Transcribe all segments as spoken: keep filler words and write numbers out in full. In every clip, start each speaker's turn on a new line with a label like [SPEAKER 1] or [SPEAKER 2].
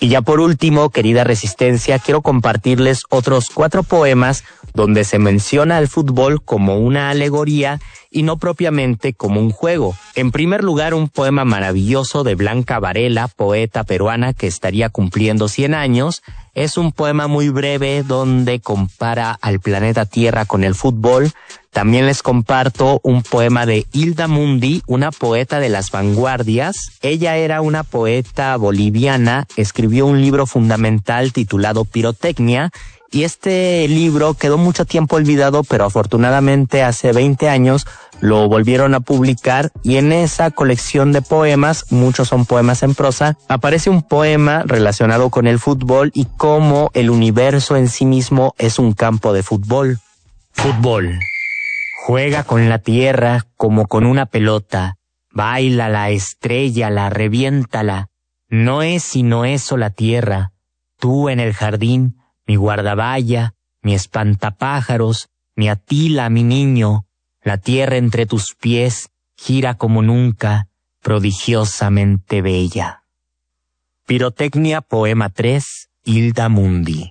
[SPEAKER 1] Y ya por último, querida Resistencia, quiero compartirles otros cuatro poemas donde se menciona al fútbol como una alegoría y no propiamente como un juego. En primer lugar, un poema maravilloso de Blanca Varela, poeta peruana que estaría cumpliendo cien años. Es un poema muy breve donde compara al planeta Tierra con el fútbol. También les comparto un poema de Hilda Mundi, una poeta de las vanguardias. Ella era una poeta boliviana, escribió un libro fundamental titulado Pirotecnia, y este libro quedó mucho tiempo olvidado, pero afortunadamente hace veinte años lo volvieron a publicar, y en esa colección de poemas, muchos son poemas en prosa, aparece un poema relacionado con el fútbol y cómo el universo en sí mismo es un campo de fútbol. Fútbol. Juega con la tierra como con una pelota, báilala, estréllala, reviéntala. No es sino eso la tierra, tú en el jardín, mi guardavalla, mi espantapájaros, mi Atila, mi niño. La tierra entre tus pies gira como nunca, prodigiosamente bella. Pirotecnia, poema tres, Hilda Mundi.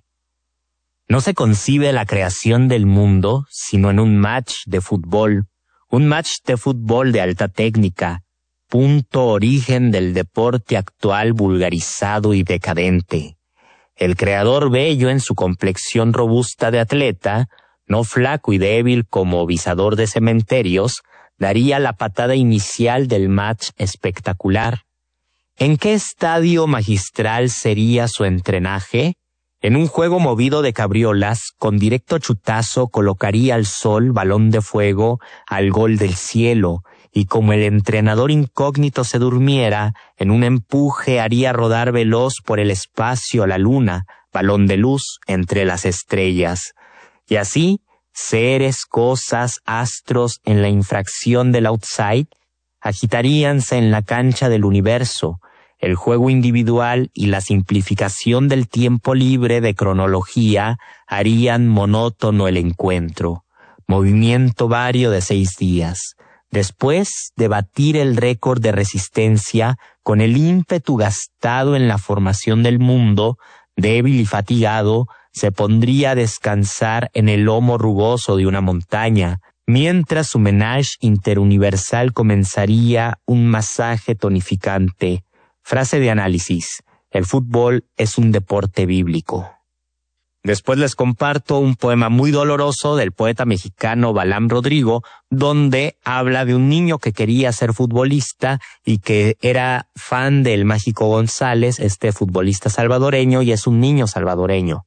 [SPEAKER 1] No se concibe la creación del mundo sino en un match de fútbol, un match de fútbol de alta técnica, punto origen del deporte actual vulgarizado y decadente. El creador bello en su complexión robusta de atleta, no flaco y débil como visador de cementerios, daría la patada inicial del match espectacular. ¿En qué estadio magistral sería su entrenaje? En un juego movido de cabriolas, con directo chutazo colocaría al sol balón de fuego al gol del cielo, y como el entrenador incógnito se durmiera, en un empuje haría rodar veloz por el espacio la luna, balón de luz entre las estrellas. Y así, seres, cosas, astros en la infracción del outside, agitaríanse en la cancha del universo. El juego individual y la simplificación del tiempo libre de cronología harían monótono el encuentro. Movimiento vario de seis días. Después de batir el récord de resistencia con el ímpetu gastado en la formación del mundo, débil y fatigado, se pondría a descansar en el lomo rugoso de una montaña, mientras su menage interuniversal comenzaría un masaje tonificante. Frase de análisis: el fútbol es un deporte bíblico. Después les comparto un poema muy doloroso del poeta mexicano Balam Rodrigo, donde habla de un niño que quería ser futbolista y que era fan del Mágico González, este futbolista salvadoreño, y es un niño salvadoreño.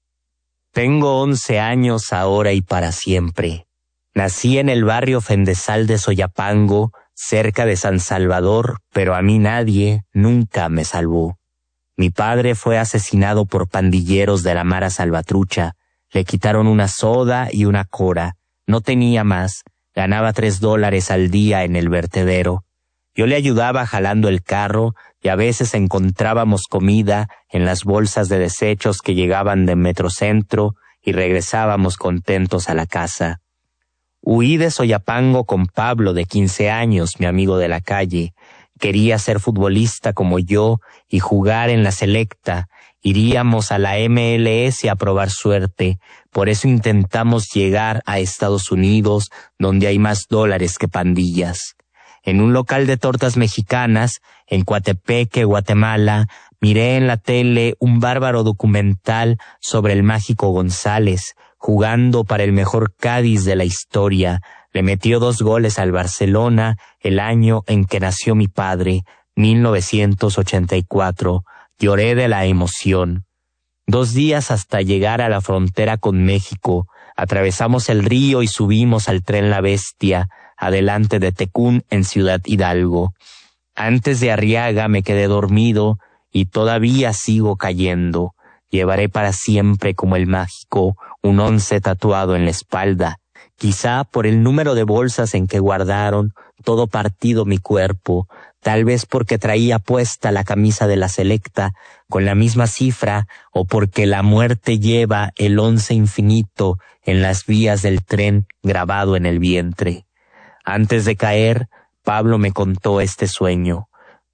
[SPEAKER 1] Tengo once años ahora y para siempre. Nací en el barrio Fendesal de Soyapango, cerca de San Salvador, pero a mí nadie nunca me salvó. Mi padre fue asesinado por pandilleros de la Mara Salvatrucha. Le quitaron una soda y una cora. No tenía más. Ganaba tres dólares al día en el vertedero. Yo le ayudaba jalando el carro y a veces encontrábamos comida en las bolsas de desechos que llegaban de Metrocentro y regresábamos contentos a la casa. Huí de Soyapango con Pablo, de quince años, mi amigo de la calle. Quería ser futbolista como yo y jugar en la selecta. Iríamos a la M L S a probar suerte. Por eso intentamos llegar a Estados Unidos, donde hay más dólares que pandillas. En un local de tortas mexicanas, en Coatepeque, Guatemala, miré en la tele un bárbaro documental sobre el Mágico González, jugando para el mejor Cádiz de la historia. Le metió dos goles al Barcelona el año en que nació mi padre, mil novecientos ochenta y cuatro. Lloré de la emoción. Dos días hasta llegar a la frontera con México. Atravesamos el río y subimos al tren La Bestia, adelante de Tecún en Ciudad Hidalgo. Antes de Arriaga me quedé dormido y todavía sigo cayendo. Llevaré para siempre como el mágico un once tatuado en la espalda. Quizá por el número de bolsas en que guardaron todo partido mi cuerpo, tal vez porque traía puesta la camisa de la selecta con la misma cifra, o porque la muerte lleva el once infinito en las vías del tren grabado en el vientre. Antes de caer, Pablo me contó este sueño.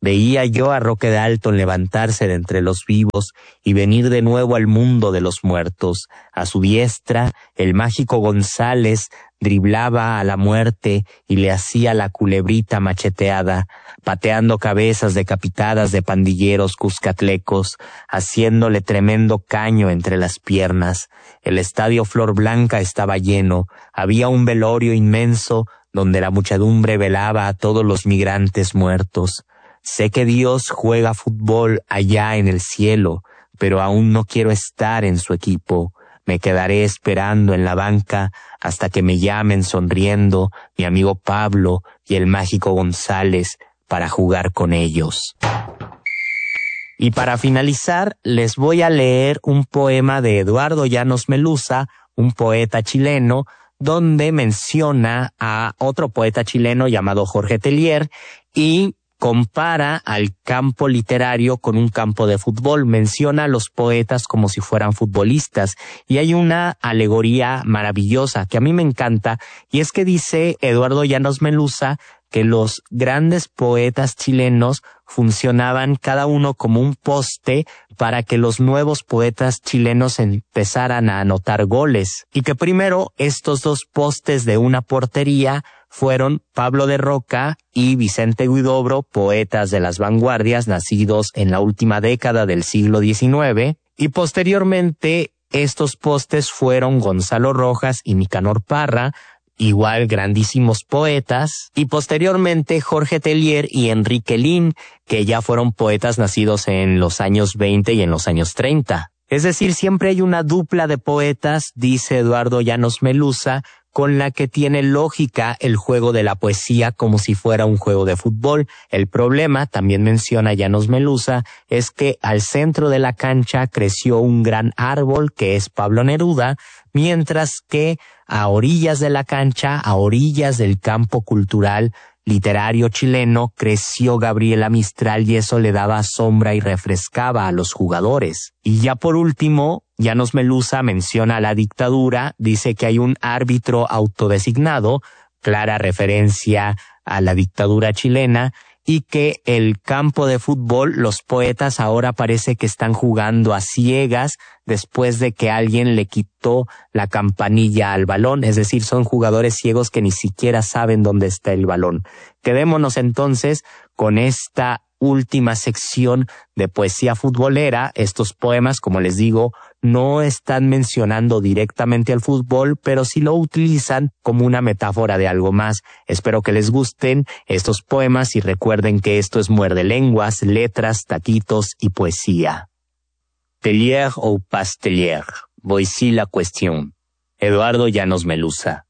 [SPEAKER 1] Veía yo a Roque Dalton levantarse de entre los vivos y venir de nuevo al mundo de los muertos. A su diestra, el mágico González driblaba a la muerte y le hacía la culebrita macheteada, pateando cabezas decapitadas de pandilleros cuscatlecos, haciéndole tremendo caño entre las piernas. El estadio Flor Blanca estaba lleno, había un velorio inmenso donde la muchedumbre velaba a todos los migrantes muertos. Sé que Dios juega fútbol allá en el cielo, pero aún no quiero estar en su equipo. Me quedaré esperando en la banca hasta que me llamen sonriendo mi amigo Pablo y el mágico González para jugar con ellos. Y para finalizar, les voy a leer un poema de Eduardo Llanos Meluza, un poeta chileno, donde menciona a otro poeta chileno llamado Jorge Tellier y compara al campo literario con un campo de fútbol, menciona a los poetas como si fueran futbolistas, y hay una alegoría maravillosa que a mí me encanta, y es que dice Eduardo Llanos Meluza que los grandes poetas chilenos funcionaban cada uno como un poste para que los nuevos poetas chilenos empezaran a anotar goles, y que primero estos dos postes de una portería fueron Pablo de Roca y Vicente Huidobro, poetas de las vanguardias nacidos en la última década del siglo diecinueve, y posteriormente estos postes fueron Gonzalo Rojas y Nicanor Parra, igual grandísimos poetas, y posteriormente Jorge Tellier y Enrique Lin, que ya fueron poetas nacidos en los años veinte y en los años treinta. Es decir, siempre hay una dupla de poetas, dice Eduardo Llanos Meluza, con la que tiene lógica el juego de la poesía como si fuera un juego de fútbol. El problema, también menciona Llanos Meluza, es que al centro de la cancha creció un gran árbol que es Pablo Neruda, mientras que a orillas de la cancha, a orillas del campo cultural literario chileno, creció Gabriela Mistral y eso le daba sombra y refrescaba a los jugadores. Y ya por último, Llanos Meluza menciona la dictadura, dice que hay un árbitro autodesignado, clara referencia a la dictadura chilena, y que el campo de fútbol, los poetas ahora parece que están jugando a ciegas después de que alguien le quitó la campanilla al balón, es decir, son jugadores ciegos que ni siquiera saben dónde está el balón. Quedémonos entonces con esta última sección de poesía futbolera. Estos poemas, como les digo, no están mencionando directamente al fútbol, pero sí lo utilizan como una metáfora de algo más. Espero que les gusten estos poemas y recuerden que esto es Muerde Lenguas, letras, taquitos y poesía. Tellier ou pas Tellier, voici la cuestión. Eduardo Llanos Meluza.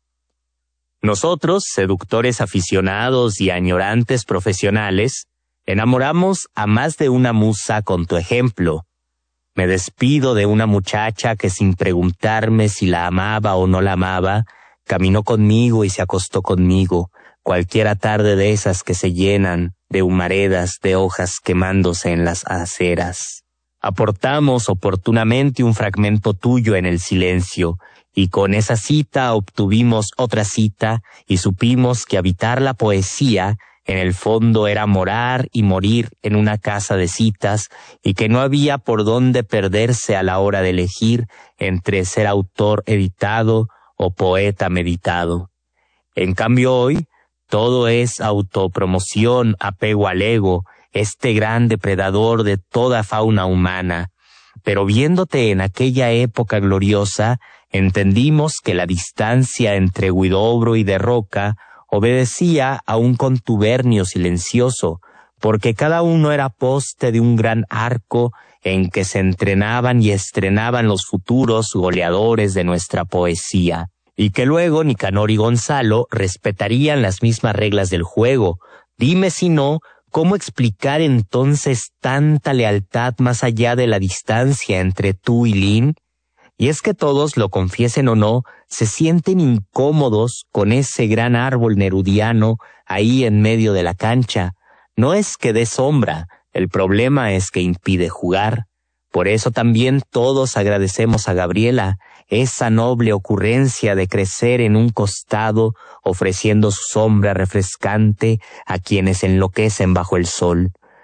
[SPEAKER 1] Nosotros, seductores aficionados y añorantes profesionales, enamoramos a más de una musa con tu ejemplo. Me despido de una muchacha que sin preguntarme si la amaba o no la amaba, caminó conmigo y se acostó conmigo, cualquiera tarde de esas que se llenan de humaredas de hojas quemándose en las aceras. Aportamos oportunamente un fragmento tuyo en el silencio, y con esa cita obtuvimos otra cita y supimos que habitar la poesía en el fondo era morar y morir en una casa de citas y que no había por dónde perderse a la hora de elegir entre ser autor editado o poeta meditado. En cambio hoy, todo es autopromoción, apego al ego, este gran depredador de toda fauna humana. Pero viéndote en aquella época gloriosa, entendimos que la distancia entre Huidobro y de Roca obedecía a un contubernio silencioso, porque cada uno era poste de un gran arco en que se entrenaban y estrenaban los futuros goleadores de nuestra poesía, y que luego Nicanor y Gonzalo respetarían las mismas reglas del juego. Dime si no, ¿cómo explicar entonces tanta lealtad más allá de la distancia entre tú y Lin? Y es que todos, lo confiesen o no, se sienten incómodos con ese gran árbol nerudiano ahí en medio de la cancha. No es que dé sombra, el problema es que impide jugar. Por eso también todos agradecemos a Gabriela esa noble ocurrencia de crecer en un costado, ofreciendo su sombra refrescante a quienes enloquecen bajo el sol.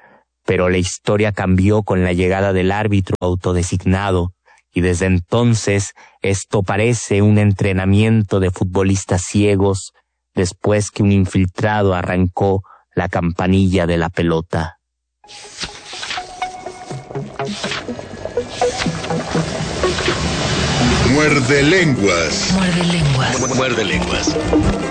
[SPEAKER 1] Pero la historia cambió con la llegada del árbitro autodesignado, y desde entonces esto parece un entrenamiento de futbolistas ciegos después que un infiltrado arrancó la campanilla de la pelota.
[SPEAKER 2] Muerde lenguas.
[SPEAKER 3] Muerde lenguas.
[SPEAKER 2] Muerde lenguas.